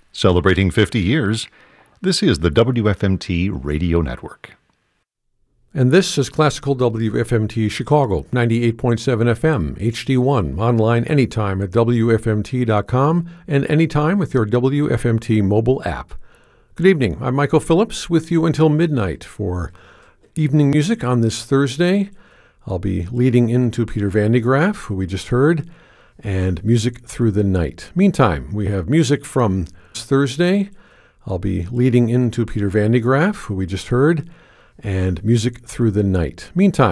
Celebrating 50 years, this is the WFMT Radio Network. And this is Classical WFMT Chicago, 98.7 FM, HD1, online anytime at WFMT.com and anytime with your WFMT mobile app. Good evening. I'm Michael Phillips with you until midnight for evening music on this Thursday. I'll be leading into Peter Van de Graaff, who we just heard, and Music Through the Night. Meantime, we have music from Thursday. I'll be leading into Peter Van de Graaff, who we just heard, and Music Through the Night. Meantime,